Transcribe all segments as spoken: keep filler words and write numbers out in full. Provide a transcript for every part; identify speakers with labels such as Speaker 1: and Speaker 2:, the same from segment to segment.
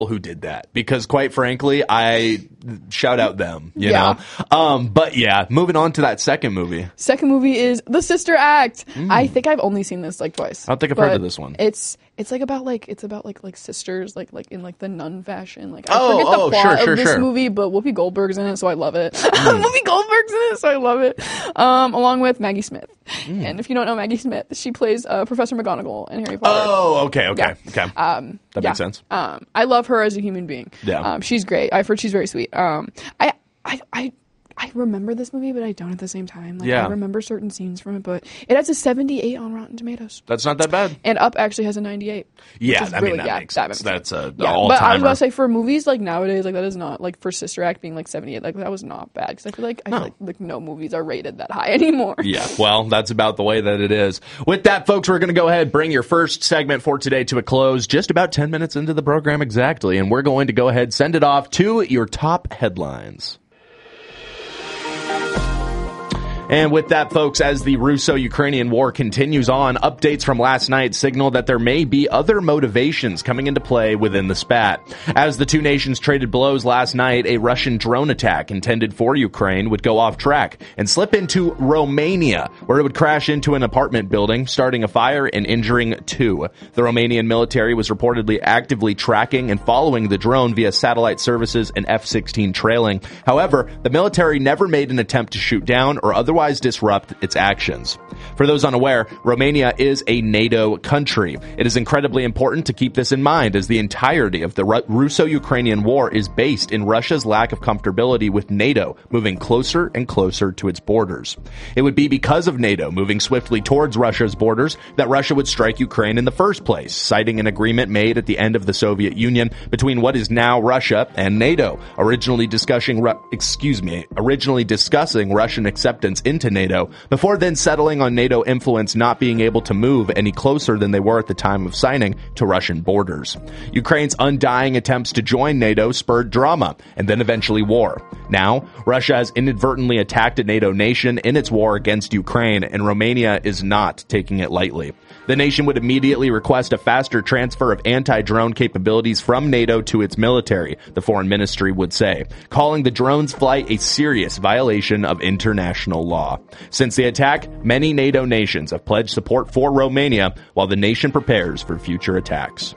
Speaker 1: who did that, because quite frankly, I shout out them, you
Speaker 2: Yeah.
Speaker 1: know? Um, but yeah, moving on to that second movie.
Speaker 2: Second movie is The Sister Act. I think I've only seen this like twice.
Speaker 1: I don't think I've heard
Speaker 2: but
Speaker 1: of this one.
Speaker 2: It's it's like about like it's about like like sisters like like in like the nun fashion. Like I
Speaker 1: Oh,
Speaker 2: forget the
Speaker 1: oh,
Speaker 2: plot
Speaker 1: sure,
Speaker 2: of
Speaker 1: sure,
Speaker 2: this
Speaker 1: sure.
Speaker 2: movie, but Whoopi Goldberg's in it, so I love it. Whoopi Goldberg's in it, so I love it. Um, along with Maggie Smith. And if you don't know Maggie Smith, she plays uh, Professor McGonagall in Harry Potter.
Speaker 1: Oh, okay, okay,
Speaker 2: Yeah.
Speaker 1: okay.
Speaker 2: Um,
Speaker 1: that
Speaker 2: yeah.
Speaker 1: makes sense.
Speaker 2: Um, I love her as a human being.
Speaker 1: Yeah.
Speaker 2: Um, she's great. I've heard she's very sweet. Um, I, I, I, I remember this movie, but I don't at the same time. Like,
Speaker 1: Yeah.
Speaker 2: I remember certain scenes from it, but it has a seventy-eight on Rotten Tomatoes.
Speaker 1: That's not that bad.
Speaker 2: And Up actually has a ninety-eight.
Speaker 1: Yeah,
Speaker 2: which is
Speaker 1: I mean,
Speaker 2: really-
Speaker 1: that
Speaker 2: yeah,
Speaker 1: makes
Speaker 2: that
Speaker 1: sense.
Speaker 2: makes
Speaker 1: That's a
Speaker 2: Yeah,
Speaker 1: all
Speaker 2: but I was
Speaker 1: timer.
Speaker 2: about to say, for movies like nowadays, like that is not, like for Sister Act being like seventy-eight, like that was not bad. Because I feel like, I
Speaker 1: No.
Speaker 2: feel like, like no movies are rated that high anymore.
Speaker 1: Yeah, well, that's about the way that it is. With that, folks, we're going to go ahead and bring your first segment for today to a close, just about ten minutes into the program exactly, and we're going to go ahead and send it off to your top headlines. And with that, folks, as the Russo-Ukrainian war continues on, updates from last night signal that there may be other motivations coming into play within the spat. As the two nations traded blows last night, a Russian drone attack intended for Ukraine would go off track and slip into Romania, where it would crash into an apartment building, starting a fire and injuring two. The Romanian military was reportedly actively tracking and following the drone via satellite services and F sixteen trailing. However, the military never made an attempt to shoot down or otherwise disrupt its actions. For those unaware, Romania is a NATO country. It is incredibly important to keep this in mind, as the entirety of the Ru- Russo-Ukrainian war is based in Russia's lack of comfortability with NATO moving closer and closer to its borders. It would be because of NATO moving swiftly towards Russia's borders that Russia would strike Ukraine in the first place, citing an agreement made at the end of the Soviet Union between what is now Russia and NATO, originally discussing, Ru- excuse me, originally discussing Russian acceptance into NATO, before then settling on NATO influence not being able to move any closer than they were at the time of signing to Russian borders. Ukraine's undying attempts to join NATO spurred drama, and then eventually war. Now, Russia has inadvertently attacked a NATO nation in its war against Ukraine, and Romania is not taking it lightly. The nation would immediately request a faster transfer of anti-drone capabilities from NATO to its military, the foreign ministry would say, calling the drone's flight a serious violation of international law. Since the attack, many NATO nations have pledged support for Romania while the nation prepares for future attacks.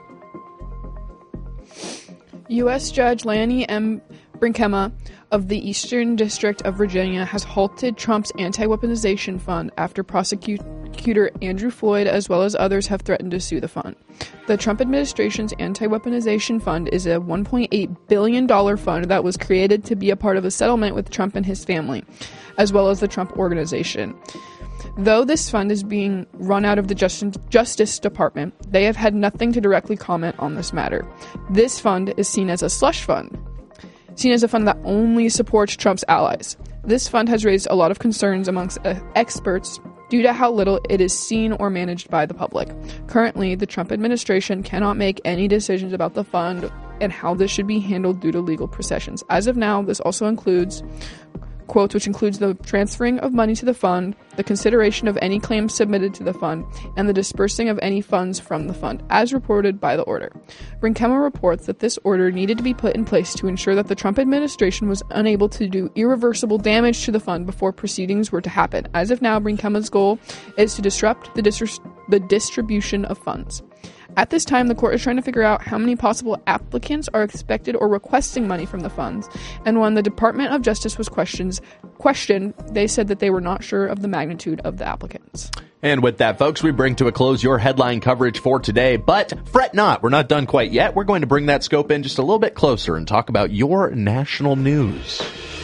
Speaker 2: U S Judge Lanny M. Brinkema of the Eastern District of Virginia has halted Trump's anti-weaponization fund after prosecutor Andrew Floyd as well as others have threatened to sue the fund. The Trump administration's anti-weaponization fund is a one point eight billion dollars fund that was created to be a part of a settlement with Trump and his family, as well as the Trump Organization. Though this fund is being run out of the Justice, Justice Department, they have had nothing to directly comment on this matter. This fund is seen as a slush fund, seen as a fund that only supports Trump's allies. This fund has raised a lot of concerns amongst uh, experts due to how little it is seen or managed by the public. Currently, the Trump administration cannot make any decisions about the fund and how this should be handled due to legal processions. As of now, this also includes quotes, which includes the transferring of money to the fund, the consideration of any claims submitted to the fund, and the dispersing of any funds from the fund, as reported by the order. Brinkema reports that this order needed to be put in place to ensure that the Trump administration was unable to do irreversible damage to the fund before proceedings were to happen. As of now, Brinkema's goal is to disrupt the, dis- the distribution of funds. At this time, the court is trying to figure out how many possible applicants are expected or requesting money from the funds, and when the Department of Justice was questions, questioned, they said that they were not sure of the magnitude of the applicants.
Speaker 1: And with that, folks, we bring to a close your headline coverage for today. But fret not, we're not done quite yet. We're going to bring that scope in just a little bit closer and talk about your national news.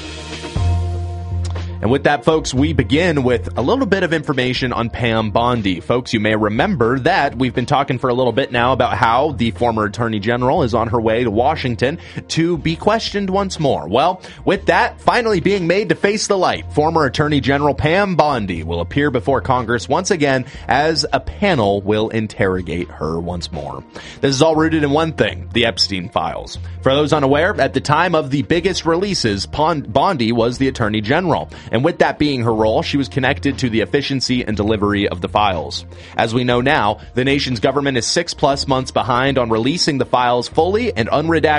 Speaker 1: And with that, folks, we begin with a little bit of information on Pam Bondi. Folks, you may remember that we've been talking for a little bit now about how the former Attorney General is on her way to Washington to be questioned once more. Well, with that finally being made to face the light, former Attorney General Pam Bondi will appear before Congress once again as a panel will interrogate her once more. This is all rooted in one thing, the Epstein files. For those unaware, at the time of the biggest releases, Bondi was the Attorney General. And with that being her role, she was connected to the efficiency and delivery of the files. As we know now, the nation's government is six plus months behind on releasing the files fully and unredacted